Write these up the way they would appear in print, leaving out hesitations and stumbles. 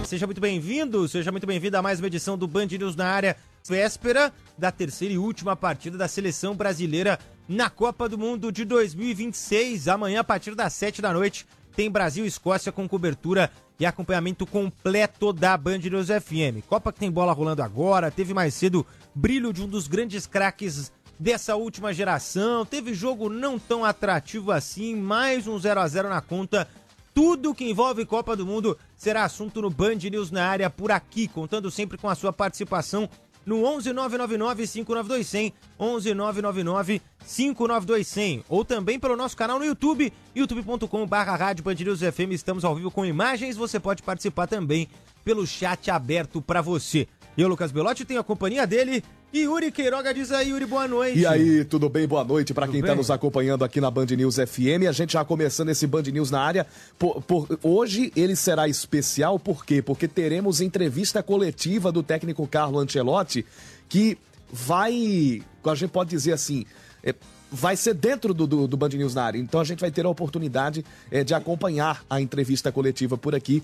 seja muito bem-vindo, seja muito bem-vinda a mais uma edição do Band News na área, véspera da terceira e última partida da seleção brasileira na Copa do Mundo de 2026. Amanhã, a partir das 7 da noite, tem Brasil e Escócia com cobertura e acompanhamento completo da Band News FM. Copa que tem bola rolando agora, teve mais cedo brilho de um dos grandes craques dessa última geração, teve jogo não tão atrativo assim, mais um 0x0 na conta. Tudo que envolve Copa do Mundo será assunto no Band News na área por aqui, contando sempre com a sua participação no 11999-592-100, 11999-592-100, ou também pelo nosso canal no YouTube, youtube.com/Rádio Band News FM. Estamos ao vivo com imagens, você pode participar também pelo chat aberto para você. Eu, Lucas Belotti, tenho a companhia dele, Yuri Queiroga. Diz aí, Yuri, boa noite. E aí, tudo bem? Boa noite para quem está nos acompanhando aqui na Band News FM. A gente já começando esse Band News na área. Hoje ele será especial, por quê? Porque teremos entrevista coletiva do técnico Carlo Ancelotti, que vai, a gente pode dizer assim, vai ser dentro do Band News na área. Então a gente vai ter a oportunidade de acompanhar a entrevista coletiva por aqui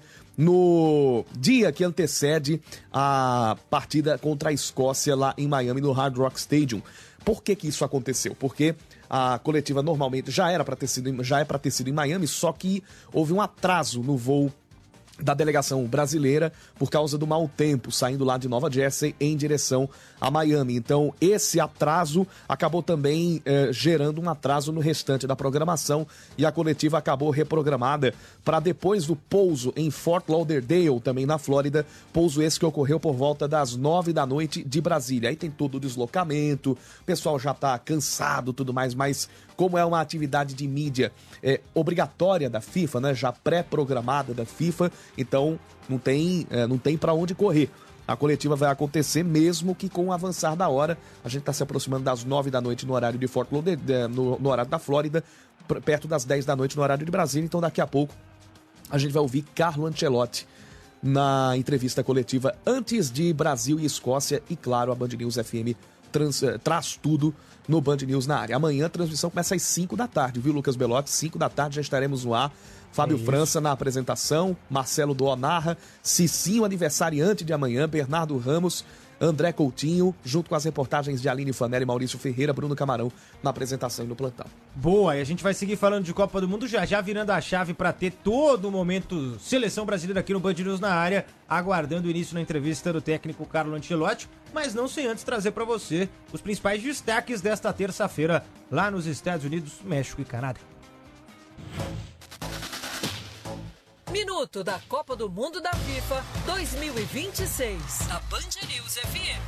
no dia que antecede a partida contra a Escócia lá em Miami, no Hard Rock Stadium. Por que isso aconteceu? Porque a coletiva normalmente já é para ter sido em Miami, só que houve um atraso no voo da delegação brasileira por causa do mau tempo, saindo lá de Nova Jersey em direção a Miami. Então, esse atraso acabou também gerando um atraso no restante da programação e a coletiva acabou reprogramada para depois do pouso em Fort Lauderdale, também na Flórida, pouso esse que ocorreu por volta das 9 da noite de Brasília. Aí tem todo o deslocamento, o pessoal já está cansado, tudo mais, mas como é uma atividade de mídia obrigatória da FIFA, né, já pré-programada da FIFA, então não tem para onde correr. A coletiva vai acontecer mesmo que com o avançar da hora. A gente está se aproximando das 9 da noite no horário de Fort Lauderdale, no horário da Flórida, perto das 10 da noite no horário de Brasília. Então daqui a pouco a gente vai ouvir Carlo Ancelotti na entrevista coletiva antes de Brasil e Escócia. E claro, a Band News FM traz tudo no Band News na área. Amanhã a transmissão começa às 5 da tarde, viu, Lucas Belotti? 5 da tarde já estaremos no ar. Fábio França na apresentação, Marcelo Doó narra, Cicinho aniversariante de amanhã, Bernardo Ramos, André Coutinho, junto com as reportagens de Aline Fanelli, Maurício Ferreira, Bruno Camarão na apresentação e no plantão. Boa, e a gente vai seguir falando de Copa do Mundo já virando a chave para ter todo o momento seleção brasileira aqui no Band News na área, aguardando o início na entrevista do técnico Carlo Ancelotti, mas não sem antes trazer para você os principais destaques desta terça-feira lá nos Estados Unidos, México e Canadá. Minuto da Copa do Mundo da FIFA 2026. Da Band News FM.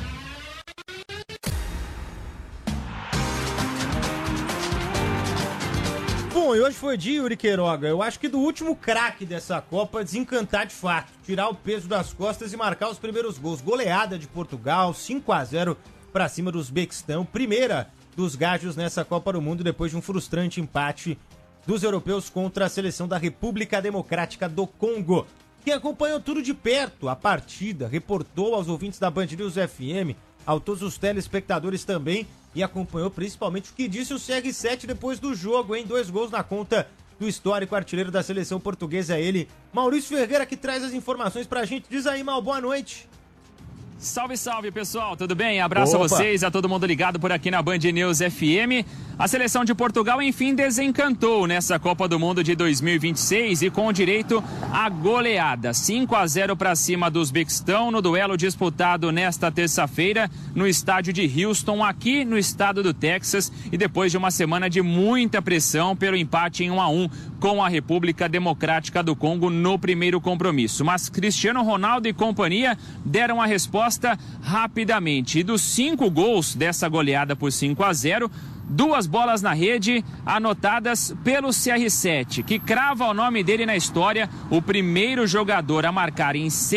Bom, e hoje foi dia, Yuri Queiroga, eu acho que do último craque dessa Copa desencantar de fato, tirar o peso das costas e marcar os primeiros gols. Goleada de Portugal, 5-0 para cima do Uzbequistão, primeira dos gajos nessa Copa do Mundo depois de um frustrante empate dos europeus contra a seleção da República Democrática do Congo. Quem acompanhou tudo de perto, a partida, reportou aos ouvintes da Band News FM, a todos os telespectadores também, e acompanhou principalmente o que disse o CR7 depois do jogo, hein? 2 gols na conta do histórico artilheiro da seleção portuguesa, ele, Maurício Ferreira, que traz as informações pra gente. Diz aí, Mal, boa noite. Salve, salve, pessoal, tudo bem? Abraço a vocês, a todo mundo ligado por aqui na Band News FM. A seleção de Portugal, enfim, desencantou nessa Copa do Mundo de 2026 e com direito à goleada. 5-0 para cima do Uzbequistão no duelo disputado nesta terça-feira no estádio de Houston, aqui no estado do Texas, e depois de uma semana de muita pressão pelo empate em 1-1 com a República Democrática do Congo no primeiro compromisso. Mas Cristiano Ronaldo e companhia deram a resposta rapidamente. E dos 5 gols dessa goleada por 5-0, 2 bolas na rede anotadas pelo CR7, que crava o nome dele na história, o primeiro jogador a marcar em 6